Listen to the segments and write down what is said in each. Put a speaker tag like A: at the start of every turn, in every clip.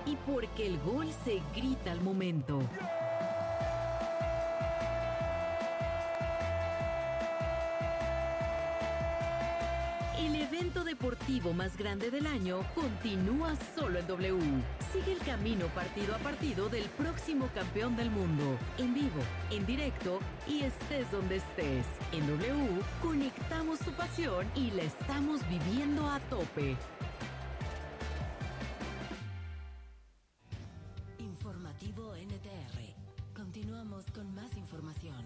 A: y porque el gol se grita al momento. El evento deportivo más grande del año continúa solo en W. Sigue el camino partido a partido del próximo campeón del mundo. En vivo, en directo y estés donde estés. En W conectamos tu pasión y la estamos viviendo a tope.
B: Informativo NTR. Continuamos con más información.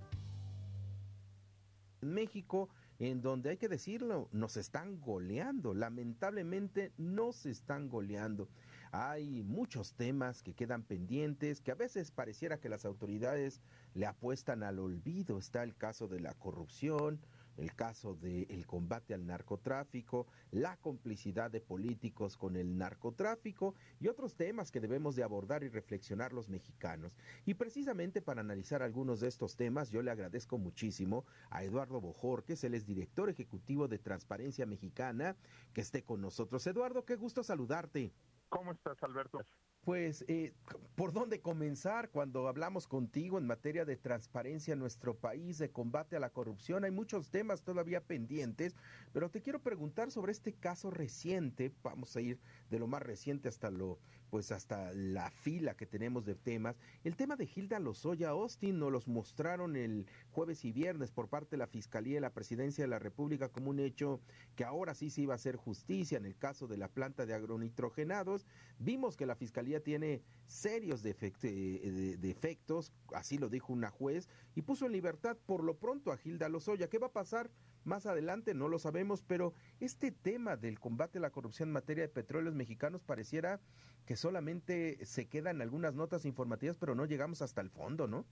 C: En México, en donde hay que decirlo, nos están goleando, lamentablemente nos están goleando. Hay muchos temas que quedan pendientes, que a veces pareciera que las autoridades le apuestan al olvido. Está el caso de la corrupción, el caso del combate al narcotráfico, la complicidad de políticos con el narcotráfico y otros temas que debemos de abordar y reflexionar los mexicanos. Y precisamente para analizar algunos de estos temas, yo le agradezco muchísimo a Eduardo Bojorquez, él es director ejecutivo de Transparencia Mexicana, que esté con nosotros. Eduardo, qué gusto saludarte.
D: ¿Cómo estás, Alberto?
C: Pues, ¿por dónde comenzar cuando hablamos contigo en materia de transparencia en nuestro país, de combate a la corrupción? Hay muchos temas todavía pendientes, pero te quiero preguntar sobre este caso reciente. Vamos a ir de lo más reciente hasta hasta la fila que tenemos de temas. El tema de Hilda Lozoya Austin nos los mostraron el jueves y viernes por parte de la Fiscalía y la Presidencia de la República como un hecho que ahora sí se iba a hacer justicia en el caso de la planta de agronitrogenados. Vimos que la Fiscalía tiene serios defectos, así lo dijo una juez, y puso en libertad por lo pronto a Hilda Lozoya. ¿Qué va a pasar más adelante? No lo sabemos, pero este tema del combate a la corrupción en materia de petróleos mexicanos pareciera que solamente se quedan algunas notas informativas, pero no llegamos hasta el fondo, ¿no?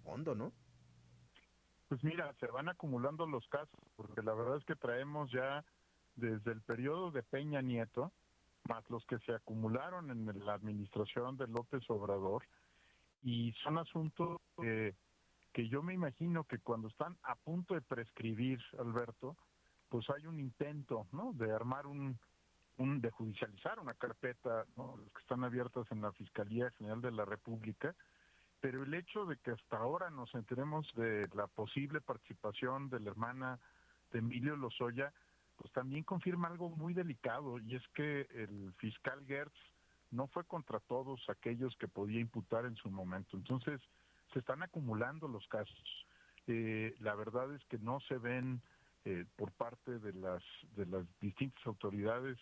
D: Pues mira, se van acumulando los casos, porque la verdad es que traemos ya desde el periodo de Peña Nieto, más los que se acumularon en la administración de López Obrador, y son asuntos que yo me imagino que cuando están a punto de prescribir, Alberto, pues hay un intento, ¿no?, de armar de judicializar una carpeta, ¿no?, que están abiertas en la Fiscalía General de la República, pero el hecho de que hasta ahora nos enteremos de la posible participación de la hermana de Emilio Lozoya, pues también confirma algo muy delicado, y es que el fiscal Gertz no fue contra todos aquellos que podía imputar en su momento. Entonces, se están acumulando los casos. La verdad es que no se ven por parte de las distintas autoridades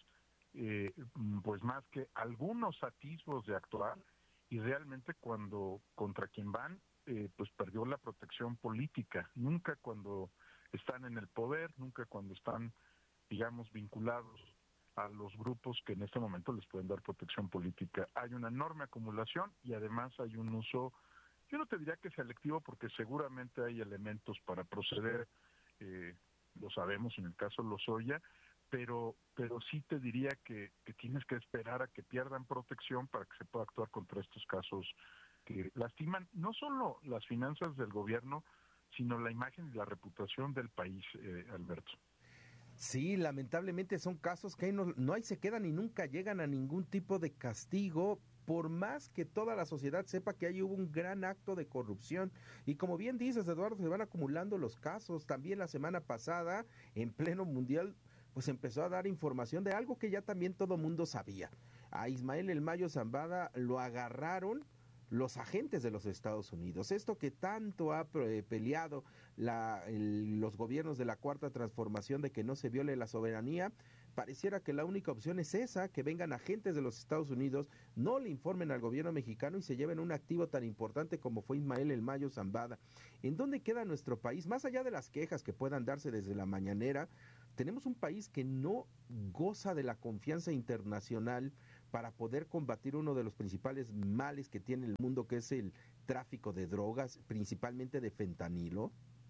D: pues más que algunos atisbos de actuar, y realmente cuando contra quien van pues perdió la protección política. Nunca cuando están en el poder, nunca cuando están, digamos, vinculados a los grupos que en este momento les pueden dar protección política. Hay una enorme acumulación y además hay un uso, yo no te diría que selectivo, porque seguramente hay elementos para proceder, lo sabemos en el caso Lozoya, pero sí te diría que tienes que esperar a que pierdan protección para que se pueda actuar contra estos casos que lastiman no solo las finanzas del gobierno, sino la imagen y la reputación del país, Alberto.
C: Sí, lamentablemente son casos que no hay, se quedan y nunca llegan a ningún tipo de castigo, por más que toda la sociedad sepa que ahí hubo un gran acto de corrupción. Y como bien dices, Eduardo, se van acumulando los casos. También la semana pasada, en pleno mundial, pues empezó a dar información de algo que ya también todo mundo sabía. A Ismael El Mayo Zambada lo agarraron los agentes de los Estados Unidos. Esto que tanto ha peleado los gobiernos de la Cuarta Transformación, de que no se viole la soberanía, pareciera que la única opción es esa, que vengan agentes de los Estados Unidos, no le informen al gobierno mexicano y se lleven un activo tan importante como fue Ismael El Mayo Zambada. ¿En dónde queda nuestro país? Más allá de las quejas que puedan darse desde la mañanera, tenemos un país que no goza de la confianza internacional para poder combatir uno de los principales males que tiene el mundo, que es el tráfico de drogas, principalmente de fentanilo.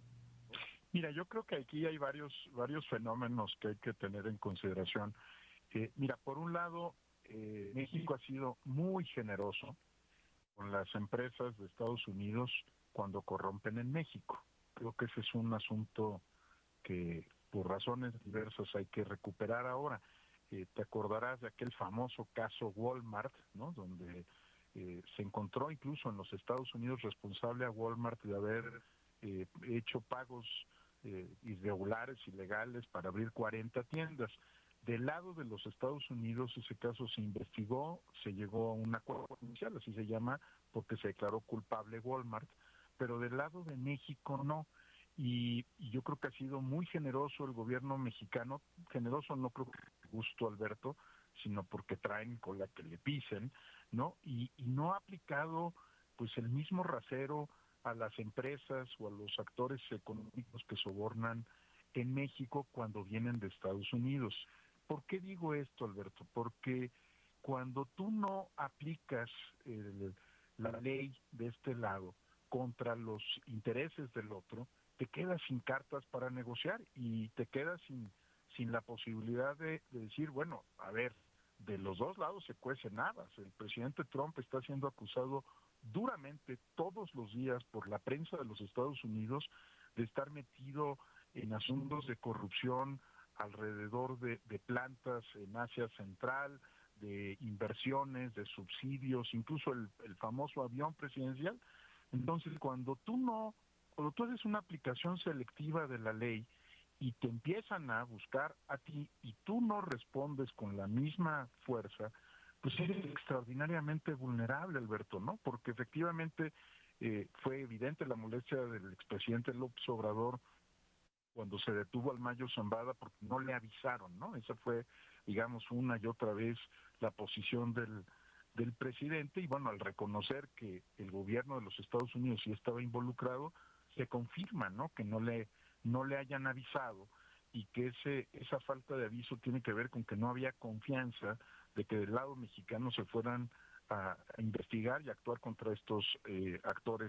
D: Mira, yo creo que aquí hay varios fenómenos que hay que tener en consideración. Mira, por un lado, México ha sido muy generoso con las empresas de Estados Unidos cuando corrompen en México. Creo que ese es un asunto que por razones diversas hay que recuperar ahora. te acordarás de aquel famoso caso Walmart, ¿no? Donde se encontró incluso en los Estados Unidos responsable a Walmart de haber hecho pagos irregulares, ilegales, para abrir 40 tiendas. Del lado de los Estados Unidos ese caso se investigó, se llegó a un acuerdo judicial, así se llama, porque se declaró culpable Walmart, pero del lado de México no. Y yo creo que ha sido muy generoso el gobierno mexicano, generoso no creo que gusto, Alberto, sino porque traen con la que le pisen, ¿no? Y no ha aplicado pues el mismo rasero a las empresas o a los actores económicos que sobornan en México cuando vienen de Estados Unidos. ¿Por qué digo esto, Alberto? Porque cuando tú no aplicas la ley de este lado contra los intereses del otro, te quedas sin cartas para negociar y te quedas sin la posibilidad de decir, bueno, a ver, de los dos lados se cuecen habas. El presidente Trump está siendo acusado duramente todos los días por la prensa de los Estados Unidos de estar metido en asuntos de corrupción alrededor de plantas en Asia Central, de inversiones, de subsidios, incluso el famoso avión presidencial. Entonces, cuando tú haces una aplicación selectiva de la ley y te empiezan a buscar a ti y tú no respondes con la misma fuerza, pues eres extraordinariamente vulnerable, Alberto, ¿no? Porque efectivamente fue evidente la molestia del expresidente López Obrador cuando se detuvo al Mayo Zambada porque no le avisaron, ¿no? Esa fue, digamos, una y otra vez la posición del presidente, y bueno, al reconocer que el gobierno de los Estados Unidos sí estaba involucrado, se confirma, ¿no? Que no le hayan avisado, y que esa falta de aviso tiene que ver con que no había confianza de que del lado mexicano se fueran a investigar y actuar contra estos actores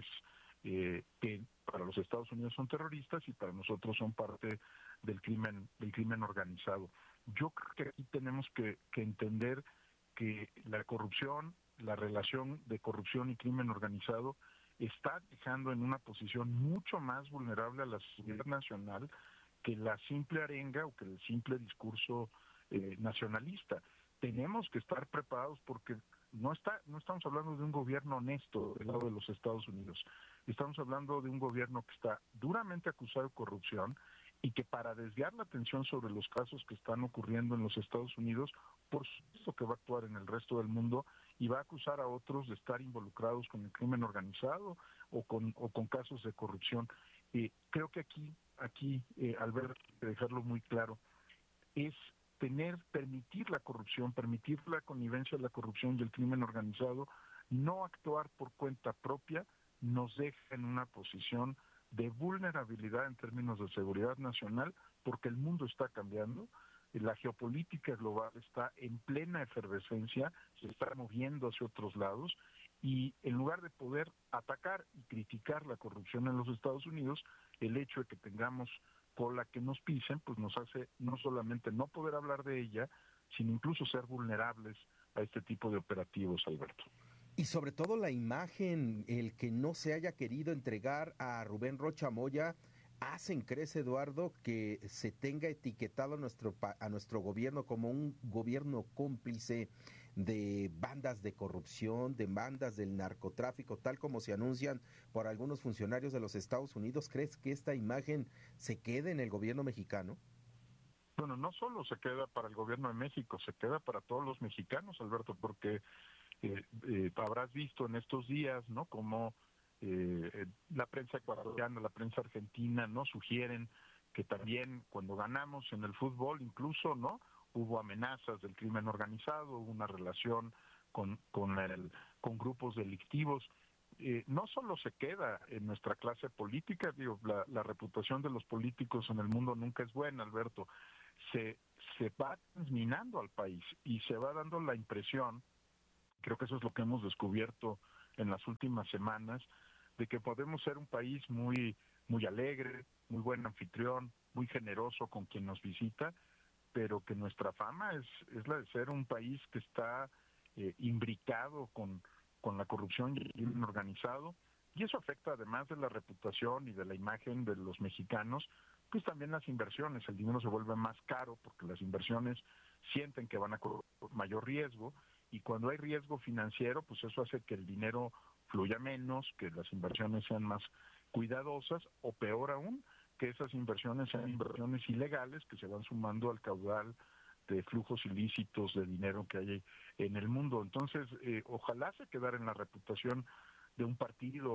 D: que para los Estados Unidos son terroristas y para nosotros son parte del crimen organizado. Yo creo que aquí tenemos que entender que la corrupción, la relación de corrupción y crimen organizado está dejando en una posición mucho más vulnerable a la seguridad nacional que la simple arenga o que el simple discurso nacionalista. Tenemos que estar preparados porque no estamos hablando de un gobierno honesto del lado de los Estados Unidos. Estamos hablando de un gobierno que está duramente acusado de corrupción y que, para desviar la atención sobre los casos que están ocurriendo en los Estados Unidos, por supuesto que va a actuar en el resto del mundo y va a acusar a otros de estar involucrados con el crimen organizado o con casos de corrupción. Creo que aquí Alberto, hay que dejarlo muy claro, es permitir la corrupción, permitir la connivencia de la corrupción y el crimen organizado, no actuar por cuenta propia, nos deja en una posición de vulnerabilidad en términos de seguridad nacional, porque el mundo está cambiando, la geopolítica global está en plena efervescencia, se está moviendo hacia otros lados, y en lugar de poder atacar y criticar la corrupción en los Estados Unidos, el hecho de que tengamos cola que nos pisen, pues nos hace no solamente no poder hablar de ella, sino incluso ser vulnerables a este tipo de operativos, Alberto.
C: Y sobre todo la imagen, el que no se haya querido entregar a Rubén Rocha Moya, hacen, ¿crees, Eduardo, que se tenga etiquetado a nuestro gobierno como un gobierno cómplice de bandas de corrupción, de bandas del narcotráfico, tal como se anuncian por algunos funcionarios de los Estados Unidos? ¿Crees que esta imagen se quede en el gobierno mexicano?
D: Bueno, no solo se queda para el gobierno de México, se queda para todos los mexicanos, Alberto, porque habrás visto en estos días, ¿no?, como la prensa ecuatoriana, la prensa argentina, ¿no?, sugieren que también cuando ganamos en el fútbol, incluso, ¿no?, hubo amenazas del crimen organizado, hubo una relación con grupos delictivos. No solo se queda en nuestra clase política, digo, la reputación de los políticos en el mundo nunca es buena, Alberto, se va minando al país y se va dando la impresión, creo que eso es lo que hemos descubierto en las últimas semanas, de que podemos ser un país muy, muy alegre, muy buen anfitrión, muy generoso con quien nos visita, pero que nuestra fama es la de ser un país que está imbricado con la corrupción y el crimen organizado, y eso afecta, además de la reputación y de la imagen de los mexicanos, pues también las inversiones. El dinero se vuelve más caro porque las inversiones sienten que van a correr mayor riesgo, y cuando hay riesgo financiero, pues eso hace que el dinero fluya menos, que las inversiones sean más cuidadosas, o peor aún, que esas inversiones sean inversiones ilegales que se van sumando al caudal de flujos ilícitos de dinero que hay en el mundo. Entonces, ojalá se quedara en la reputación de un partido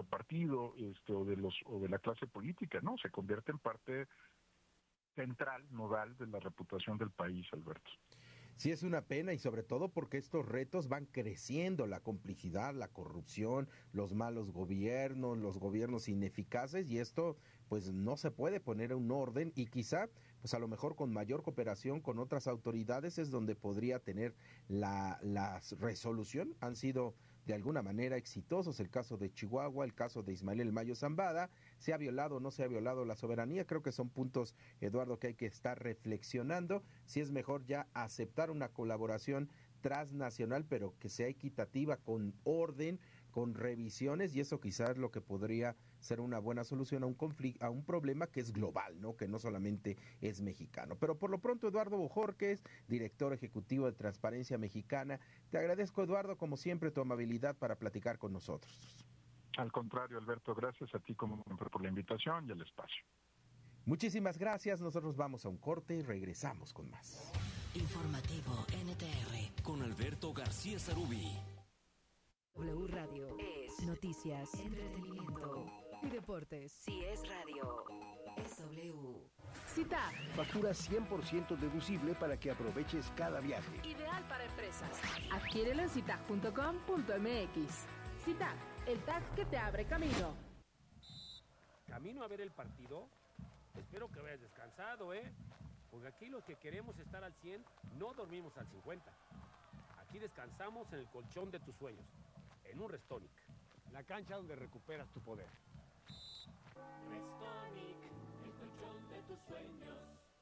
D: o de la clase política, ¿no? Se convierte en parte central, nodal de la reputación del país, Alberto.
C: Sí, es una pena, y sobre todo porque estos retos van creciendo, la complicidad, la corrupción, los malos gobiernos, los gobiernos ineficaces, y esto pues no se puede poner un orden, y quizá pues a lo mejor con mayor cooperación con otras autoridades es donde podría tener la resolución. Han sido de alguna manera exitosos, el caso de Chihuahua, el caso de Ismael El Mayo Zambada. ¿Se ha violado o no se ha violado la soberanía? Creo que son puntos, Eduardo, que hay que estar reflexionando, si es mejor ya aceptar una colaboración transnacional, pero que sea equitativa, con orden, con revisiones, y eso quizás es lo que podría ser una buena solución a un conflicto, a un problema que es global, ¿no? Que no solamente es mexicano. Pero por lo pronto, Eduardo Bojorquez, director ejecutivo de Transparencia Mexicana, te agradezco, Eduardo, como siempre, tu amabilidad para platicar con nosotros.
D: Al contrario, Alberto, gracias a ti como siempre por la invitación y el espacio.
C: Muchísimas gracias, nosotros vamos a un corte y regresamos con más.
B: Informativo NTR
E: con Alberto García Zarubi.
F: W Radio es noticias,
B: entretenimiento
F: y deportes.
B: Si es radio, es W.
F: Cita,
G: Factura 100% deducible para que aproveches cada viaje.
F: ideal para empresas. Adquiérelo en cita.com.mx. Cita, el tag que te abre camino.
H: Camino a ver el partido. Espero que vayas descansado, porque aquí los que queremos estar al 100 no dormimos al 50. Aquí descansamos en el colchón de tus sueños, en un Restonic.
I: La cancha donde recuperas tu poder.
E: Restonic, el colchón de tus sueños.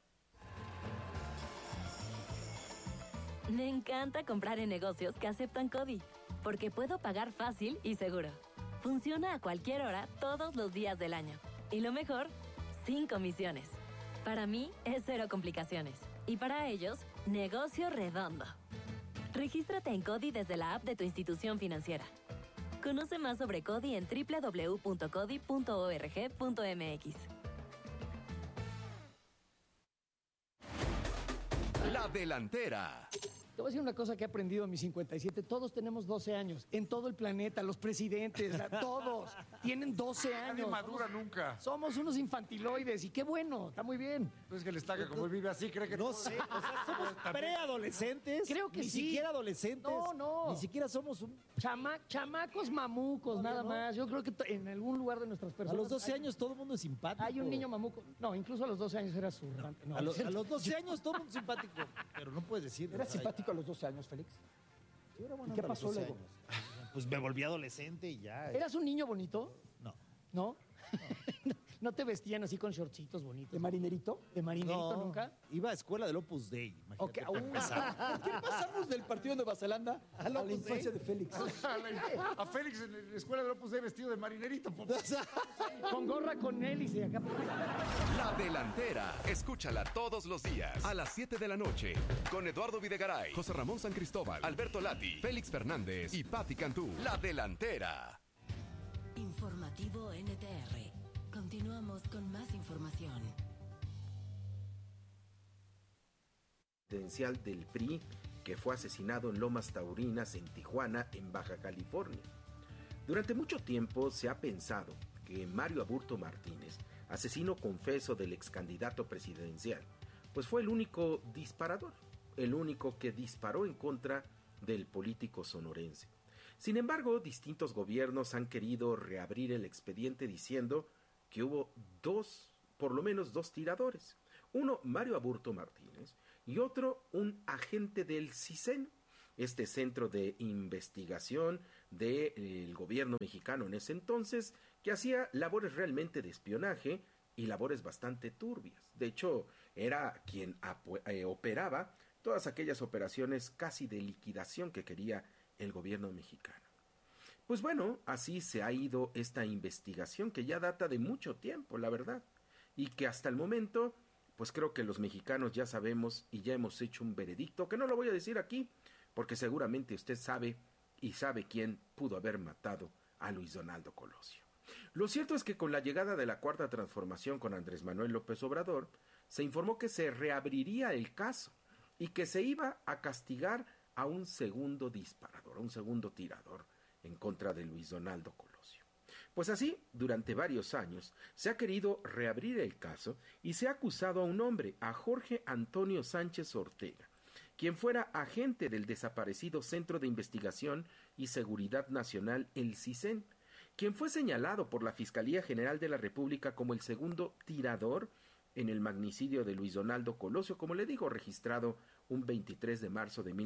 J: Me encanta comprar en negocios que aceptan CODI, porque puedo pagar fácil y seguro. Funciona a cualquier hora, todos los días del año. Y lo mejor, sin comisiones. Para mí es cero complicaciones. Y para ellos, negocio redondo. Regístrate en CODI desde la app de tu institución financiera. Conoce más sobre CODI en www.codi.org.mx.
K: La delantera.
L: Te voy a decir una cosa que he aprendido en mis 57. Todos tenemos 12 años. En todo el planeta, los presidentes, todos tienen 12 años.
I: Nadie madura nunca.
L: Somos unos infantiloides y qué bueno, está muy bien.
I: Pues que el estaca, como él vive así, cree que...
M: No sé, o sea, somos preadolescentes.
L: Creo que
M: ni
L: sí.
M: siquiera adolescentes.
L: No.
M: Ni siquiera somos un...
L: Chamacos mamucos, nada más. Yo creo que en algún lugar de nuestras
M: A
L: personas...
M: los 12 años todo el mundo es simpático.
L: Hay un niño mamuco. No, incluso a los 12 años era su... No,
M: a los 12 años todo el mundo es simpático. Pero no puedes decir...
N: ¿Era simpático a los 12 años, Félix?
M: Sí, era bueno.
N: ¿Y qué pasó luego?
M: Pues me volví adolescente y ya.
L: ¿Eras un niño bonito?
M: No.
L: ¿No? ¿No te vestían así con shortcitos bonitos?
N: ¿De marinerito?
L: ¿De marinerito nunca?
M: Iba a escuela del Opus Dei.
N: Okay. ¿Por qué pasamos del partido de Nueva Zelanda a la infancia de Félix?
I: A Félix en la escuela del Opus Dei vestido de marinerito.
L: Con gorra con hélice acá.
K: La delantera. Escúchala todos los días a las 7 de la noche con Eduardo Videgaray, José Ramón San Cristóbal, Alberto Lati, Félix Fernández y Patti Cantú. La delantera.
B: Informativo NTR. Continuamos con más información.
C: Presidencial del PRI, que fue asesinado en Lomas Taurinas, en Tijuana, en Baja California. Durante mucho tiempo se ha pensado que Mario Aburto Martínez, asesino confeso del ex candidato presidencial, pues fue el único disparador, el único que disparó en contra del político sonorense. Sin embargo, distintos gobiernos han querido reabrir el expediente diciendo que hubo por lo menos dos tiradores. Uno, Mario Aburto Martínez, y otro, un agente del CISEN, este centro de investigación del gobierno mexicano en ese entonces, que hacía labores realmente de espionaje y labores bastante turbias. De hecho, era quien operaba todas aquellas operaciones casi de liquidación que quería el gobierno mexicano. Pues bueno, así se ha ido esta investigación que ya data de mucho tiempo, la verdad, y que hasta el momento pues creo que los mexicanos ya sabemos y ya hemos hecho un veredicto, que no lo voy a decir aquí, porque seguramente usted sabe y sabe quién pudo haber matado a Luis Donaldo Colosio. Lo cierto es que con la llegada de la Cuarta Transformación con Andrés Manuel López Obrador, se informó que se reabriría el caso y que se iba a castigar a un segundo disparador, a un segundo tirador en contra de Luis Donaldo Colosio. Pues así, durante varios años, se ha querido reabrir el caso y se ha acusado a un hombre, a Jorge Antonio Sánchez Ortega, quien fuera agente del desaparecido Centro de Investigación y Seguridad Nacional, el CISEN, quien fue señalado por la Fiscalía General de la República como el segundo tirador en el magnicidio de Luis Donaldo Colosio, como le digo, registrado un 23 de marzo de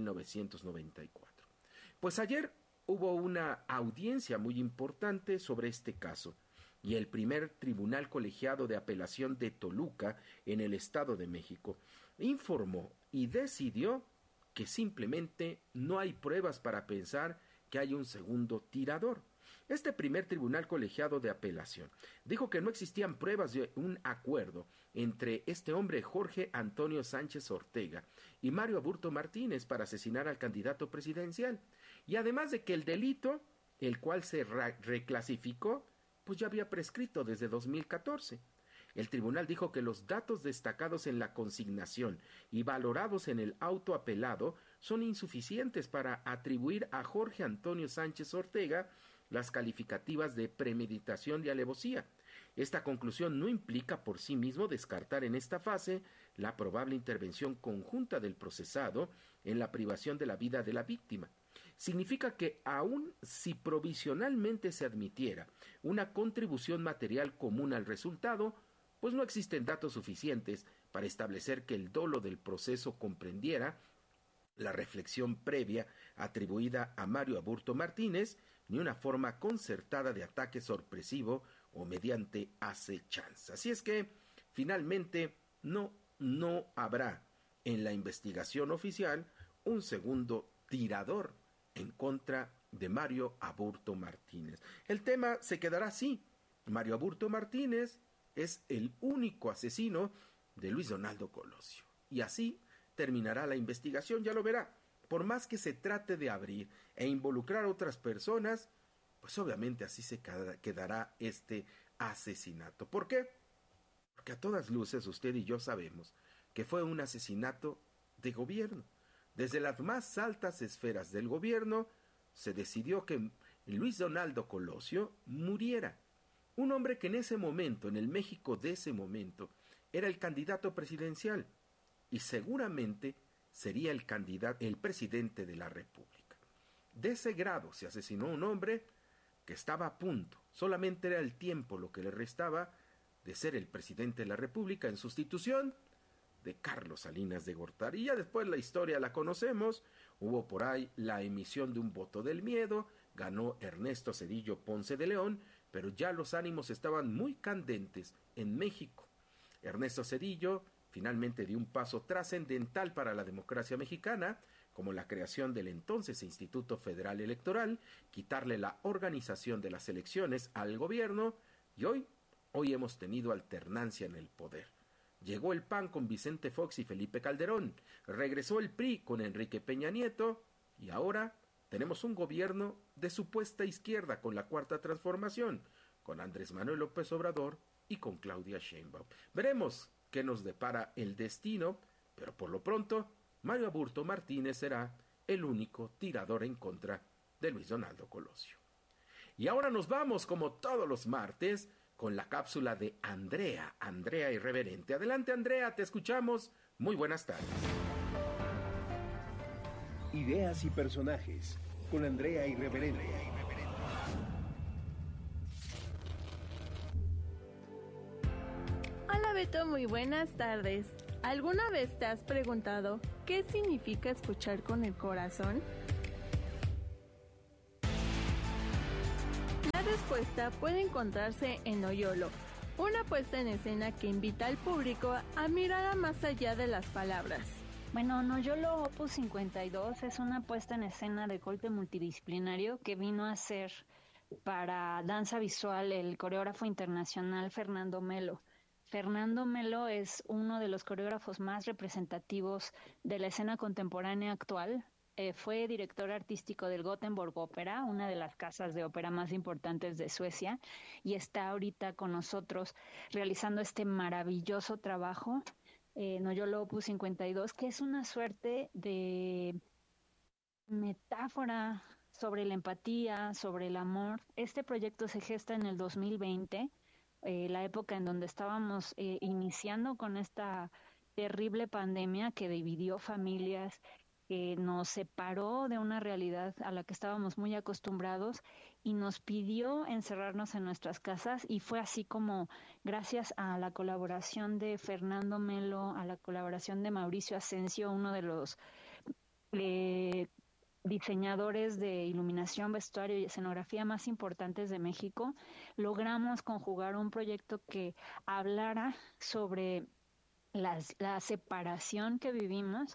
C: 1994. Pues ayer hubo una audiencia muy importante sobre este caso, y el primer Tribunal Colegiado de Apelación de Toluca, en el Estado de México, informó y decidió que simplemente no hay pruebas para pensar que hay un segundo tirador. Este primer Tribunal Colegiado de Apelación dijo que no existían pruebas de un acuerdo entre este hombre Jorge Antonio Sánchez Ortega y Mario Aburto Martínez para asesinar al candidato presidencial, y además de que el delito, el cual se reclasificó, pues ya había prescrito desde 2014. El tribunal dijo que los datos destacados en la consignación y valorados en el auto apelado son insuficientes para atribuir a Jorge Antonio Sánchez Ortega las calificativas de premeditación y alevosía. Esta conclusión no implica por sí mismo descartar en esta fase la probable intervención conjunta del procesado en la privación de la vida de la víctima. Significa que aun si provisionalmente se admitiera una contribución material común al resultado, pues no existen datos suficientes para establecer que el dolo del proceso comprendiera la reflexión previa atribuida a Mario Aburto Martínez, ni una forma concertada de ataque sorpresivo o mediante acechanza. Así es que, finalmente, no habrá en la investigación oficial un segundo tirador en contra de Mario Aburto Martínez. El tema se quedará así. Mario Aburto Martínez es el único asesino de Luis Donaldo Colosio. Y así terminará la investigación, ya lo verá. Por más que se trate de abrir e involucrar a otras personas, pues obviamente así se quedará este asesinato. ¿Por qué? Porque a todas luces usted y yo sabemos que fue un asesinato de gobierno. Desde las más altas esferas del gobierno se decidió que Luis Donaldo Colosio muriera. Un hombre que en ese momento, en el México de ese momento, era el candidato presidencial y seguramente sería el presidente de la República. De ese grado se asesinó un hombre que estaba a punto, solamente era el tiempo lo que le restaba de ser el presidente de la República en sustitución de Carlos Salinas de Gortari. Y ya después la historia la conocemos, hubo por ahí la emisión de un voto del miedo, ganó Ernesto Zedillo Ponce de León, pero ya los ánimos estaban muy candentes en México. Ernesto Zedillo finalmente dio un paso trascendental para la democracia mexicana, como la creación del entonces Instituto Federal Electoral, quitarle la organización de las elecciones al gobierno, y hoy hemos tenido alternancia en el poder. Llegó el PAN con Vicente Fox y Felipe Calderón, regresó el PRI con Enrique Peña Nieto, y ahora tenemos un gobierno de supuesta izquierda con la Cuarta Transformación, con Andrés Manuel López Obrador y con Claudia Sheinbaum. Veremos qué nos depara el destino, pero por lo pronto, Mario Aburto Martínez será el único tirador en contra de Luis Donaldo Colosio. Y ahora nos vamos, como todos los martes, con la cápsula de Andrea Irreverente. Adelante, Andrea, te escuchamos. Muy buenas tardes.
G: Ideas y personajes con Andrea Irreverente.
O: Hola Beto, muy buenas tardes. ¿Alguna vez te has preguntado qué significa escuchar con el corazón? La respuesta puede encontrarse en Oyolo, una puesta en escena que invita al público a mirar más allá de las palabras.
P: Bueno, Noyolo Opus 52 es una puesta en escena de corte multidisciplinario que vino a ser para danza visual el coreógrafo internacional Fernando Melo. Fernando Melo es uno de los coreógrafos más representativos de la escena contemporánea actual. Fue director artístico del Gothenburg Opera, una de las casas de ópera más importantes de Suecia, y está ahorita con nosotros realizando este maravilloso trabajo, Noyolo Opus 52, que es una suerte de metáfora sobre la empatía, sobre el amor. Este proyecto se gesta en el 2020, la época en donde estábamos iniciando con esta terrible pandemia que dividió familias, que nos separó de una realidad a la que estábamos muy acostumbrados y nos pidió encerrarnos en nuestras casas, y fue así como, gracias a la colaboración de Fernando Melo, a la colaboración de Mauricio Asensio, uno de los diseñadores de iluminación, vestuario y escenografía más importantes de México, logramos conjugar un proyecto que hablara sobre la separación que vivimos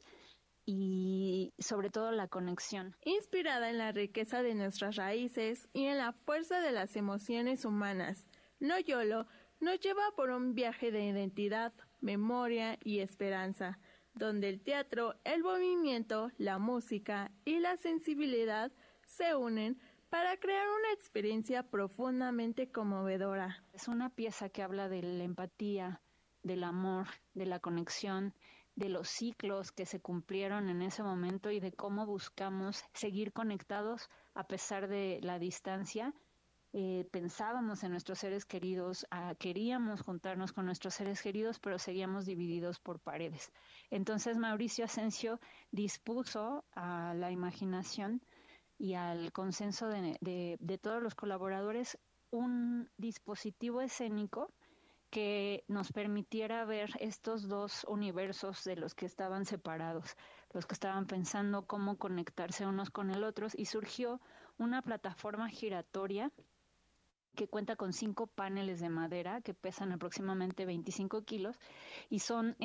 P: y sobre todo la conexión.
O: Inspirada en la riqueza de nuestras raíces y en la fuerza de las emociones humanas, Noyolo nos lleva por un viaje de identidad, memoria y esperanza, donde el teatro, el movimiento, la música y la sensibilidad se unen para crear una experiencia profundamente conmovedora.
P: Es una pieza que habla de la empatía, del amor, de la conexión, de los ciclos que se cumplieron en ese momento y de cómo buscamos seguir conectados a pesar de la distancia. Pensábamos en nuestros seres queridos, queríamos juntarnos con nuestros seres queridos, pero seguíamos divididos por paredes. Entonces Mauricio Asensio dispuso a la imaginación y al consenso de todos los colaboradores un dispositivo escénico que nos permitiera ver estos dos universos de los que estaban separados, los que estaban pensando cómo conectarse unos con el otro, y surgió una plataforma giratoria que cuenta con 5 paneles de madera que pesan aproximadamente 25 kilos y son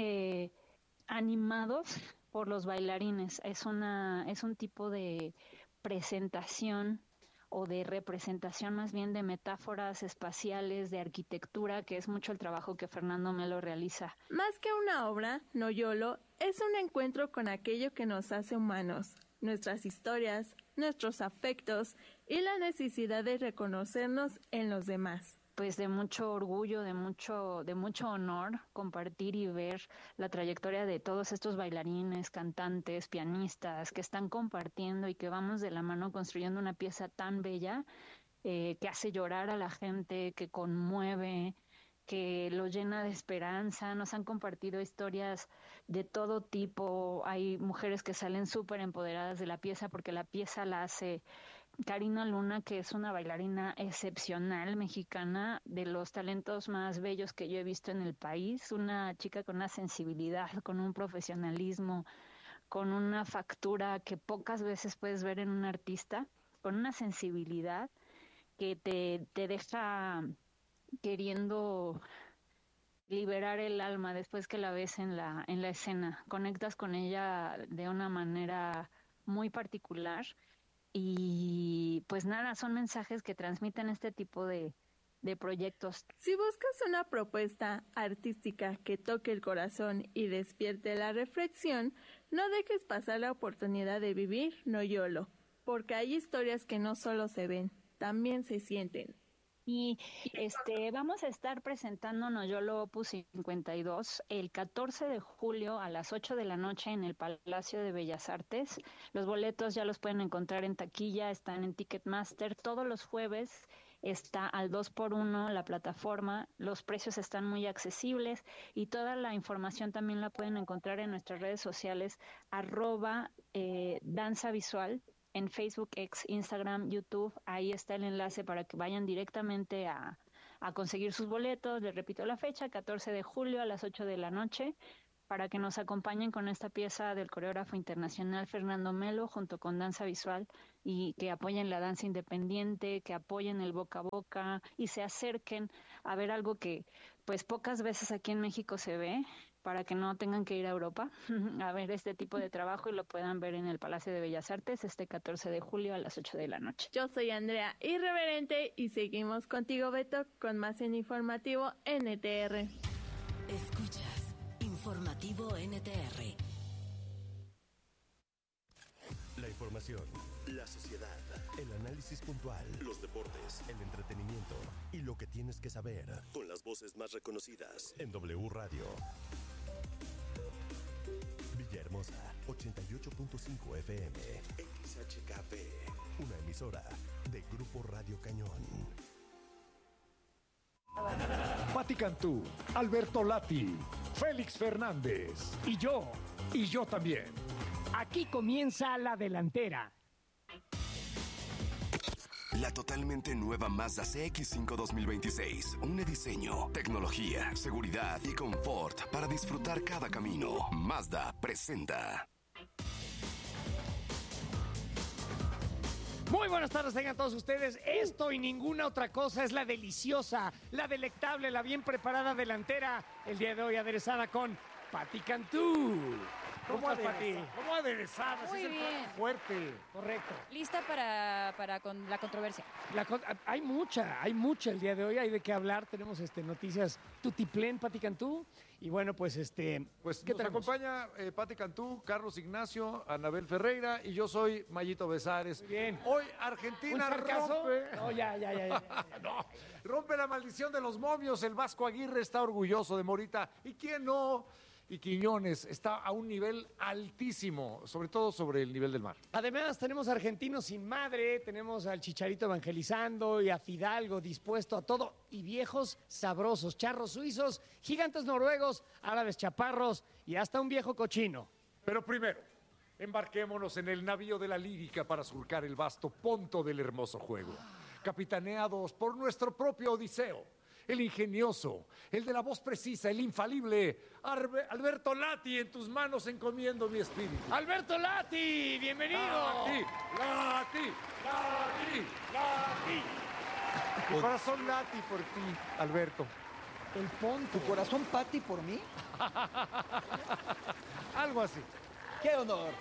P: animados por los bailarines. Es un tipo de presentación o de representación más bien de metáforas espaciales, de arquitectura, que es mucho el trabajo que Fernando Melo realiza.
O: Más que una obra, Noyolo es un encuentro con aquello que nos hace humanos, nuestras historias, nuestros afectos y la necesidad de reconocernos en los demás.
P: Pues de mucho orgullo, de mucho honor compartir y ver la trayectoria de todos estos bailarines, cantantes, pianistas que están compartiendo y que vamos de la mano construyendo una pieza tan bella que hace llorar a la gente, que conmueve, que lo llena de esperanza. Nos han compartido historias de todo tipo. Hay mujeres que salen súper empoderadas de la pieza porque la pieza la hace Karina Luna, que es una bailarina excepcional mexicana, de los talentos más bellos que yo he visto en el país, una chica con una sensibilidad, con un profesionalismo, con una factura que pocas veces puedes ver en un artista, con una sensibilidad que te deja queriendo liberar el alma después que la ves en la escena. Conectas con ella de una manera muy particular. Y pues nada, son mensajes que transmiten este tipo de proyectos.
O: Si buscas una propuesta artística que toque el corazón y despierte la reflexión, no dejes pasar la oportunidad de vivir Noyolo, porque hay historias que no solo se ven, también se sienten.
P: Y vamos a estar presentando Noyolo Opus 52 el 14 de julio a las 8 de la noche en el Palacio de Bellas Artes. Los boletos ya los pueden encontrar en taquilla, están en Ticketmaster. Todos los jueves está al 2x1 la plataforma, los precios están muy accesibles y toda la información también la pueden encontrar en nuestras redes sociales, @danzavisual. En Facebook, X, Instagram, YouTube, ahí está el enlace para que vayan directamente a conseguir sus boletos. Les repito la fecha, 14 de julio a las 8 de la noche, para que nos acompañen con esta pieza del coreógrafo internacional Fernando Melo junto con Danza Visual y que apoyen la danza independiente, que apoyen el boca a boca y se acerquen a ver algo que pues pocas veces aquí en México se ve, para que no tengan que ir a Europa a ver este tipo de trabajo y lo puedan ver en el Palacio de Bellas Artes este 14 de julio a las 8 de la noche.
O: Yo soy Andrea Irreverente y seguimos contigo, Beto, con más en Informativo NTR.
B: Escuchas Informativo NTR.
Q: La información,
R: la sociedad,
Q: el análisis puntual,
R: los deportes,
Q: el entretenimiento y lo que tienes que saber.
R: Con las voces más reconocidas.
Q: En W Radio. Villahermosa, 88.5 FM.
R: XHKP.
Q: Una emisora de Grupo Radio Cañón.
S: Pati Cantú, Alberto Lati, Félix Fernández y yo también.
L: Aquí comienza La Delantera.
K: La totalmente nueva Mazda CX-5 2026. Un diseño, tecnología, seguridad y confort para disfrutar cada camino. Mazda presenta.
L: Muy buenas tardes, tengan todos ustedes. Esto y ninguna otra cosa es la deliciosa, la delectable, la bien preparada delantera. El día de hoy aderezada con Pati Cantú. ¿Cómo aderezada? ¿Cómo aderezada?
T: Muy bien.
L: Fuerte. Correcto.
T: Lista para con la controversia.
L: Hay mucha el día de hoy, hay de qué hablar. Tenemos noticias tutiplén, Pati Cantú. Y bueno, pues
S: Pues
L: ¿qué
S: nos
L: tenemos?
S: acompaña Pati Cantú, Carlos Ignacio, Anabel Ferreira y yo soy Mayito Besares.
L: Muy bien.
S: Hoy Argentina
L: ¿Un sarcazo?
S: rompe.
L: No, ya.
S: No, rompe la maldición de los momios. El Vasco Aguirre está orgulloso de Morita. ¿Y quién no? Y Quiñones está a un nivel altísimo, sobre todo sobre el nivel del mar.
L: Además, tenemos argentinos sin madre, tenemos al Chicharito evangelizando y a Fidalgo dispuesto a todo, y viejos sabrosos, charros suizos, gigantes noruegos, árabes chaparros y hasta un viejo cochino.
S: Pero primero, embarquémonos en el navío de la lírica para surcar el vasto ponto del hermoso juego, capitaneados por nuestro propio Odiseo. El ingenioso, el de la voz precisa, el infalible, Alberto Lati, en tus manos encomiendo mi espíritu.
L: ¡Alberto Lati! ¡Bienvenido!
S: ¡Lati! Mi corazón Lati por ti, Alberto.
L: El ponto.
N: ¿Tu corazón Pati por mí?
S: Algo así.
N: ¡Qué honor!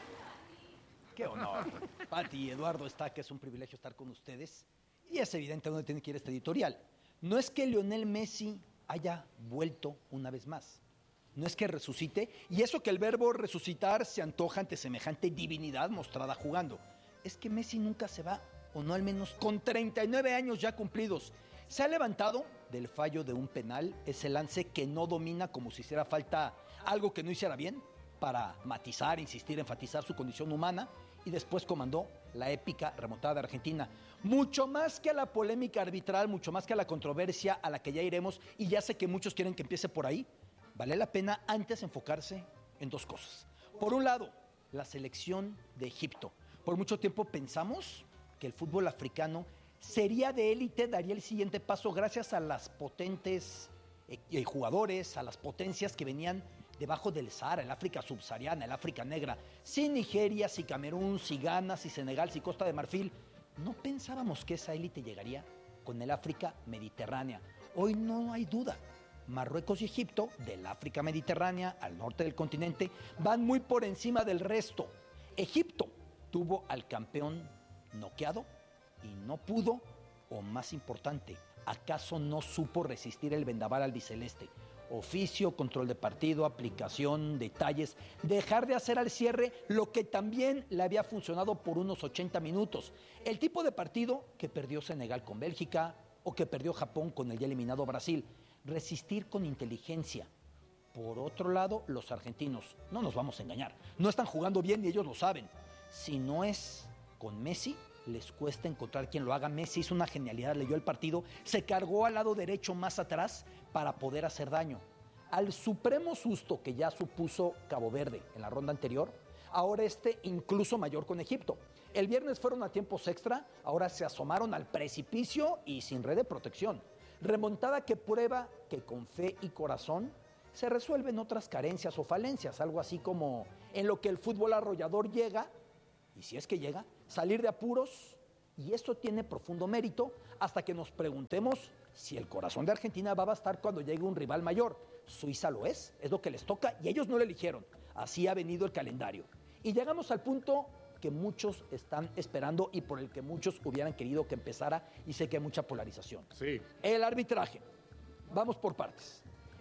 N: ¡Qué honor! Pati y Eduardo está, que es un privilegio estar con ustedes. Y es evidente a dónde tiene que ir este editorial. No es que Lionel Messi haya vuelto una vez más. No es que resucite. Y eso que el verbo resucitar se antoja ante semejante divinidad mostrada jugando. Es que Messi nunca se va, o no al menos con 39 años ya cumplidos. Se ha levantado del fallo de un penal, ese lance que no domina como si hiciera falta algo que no hiciera bien, para matizar, insistir, enfatizar su condición humana, y después comandó la épica remontada de Argentina. Mucho más que a la polémica arbitral, mucho más que a la controversia a la que ya iremos, y ya sé que muchos quieren que empiece por ahí, vale la pena antes enfocarse en dos cosas. Por un lado, la selección de Egipto. Por mucho tiempo pensamos que el fútbol africano sería de élite, daría el siguiente paso gracias a las potentes jugadores, a las potencias que venían debajo del Sahara, el África subsahariana, el África negra. Si Nigeria, si Camerún, si Ghana, si Senegal, si Costa de Marfil. No pensábamos que esa élite llegaría con el África mediterránea. Hoy no hay duda. Marruecos y Egipto, del África mediterránea al norte del continente, van muy por encima del resto. Egipto tuvo al campeón noqueado y no pudo, o más importante, ¿acaso no supo resistir el vendaval albiceleste? Oficio, control de partido, aplicación, detalles, dejar de hacer al cierre lo que también le había funcionado por unos 80 minutos. El tipo de partido que perdió Senegal con Bélgica o que perdió Japón con el ya eliminado Brasil. Resistir con inteligencia. Por otro lado, los argentinos, no nos vamos a engañar, no están jugando bien y ellos lo saben. Si no es con Messi, les cuesta encontrar quien lo haga. Messi hizo una genialidad, leyó el partido, se cargó al lado derecho más atrás para poder hacer daño. Al supremo susto que ya supuso Cabo Verde en la ronda anterior, ahora incluso mayor con Egipto. El viernes fueron a tiempos extra, ahora se asomaron al precipicio y sin red de protección. Remontada que prueba que con fe y corazón se resuelven otras carencias o falencias, algo así como en lo que el fútbol arrollador llega, y si es que llega, salir de apuros, y esto tiene profundo mérito hasta que nos preguntemos si el corazón de Argentina va a bastar cuando llegue un rival mayor. Suiza lo es lo que les toca y ellos no lo eligieron. Así ha venido el calendario. Y llegamos al punto que muchos están esperando y por el que muchos hubieran querido que empezara, y sé que hay mucha polarización.
S: Sí.
N: El arbitraje. Vamos por partes.